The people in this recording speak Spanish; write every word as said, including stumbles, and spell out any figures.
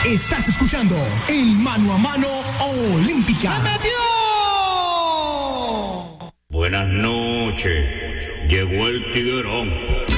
Estás escuchando el Mano a Mano Olímpica. ¡Se metió! Buenas noches. Llegó el tiguerón.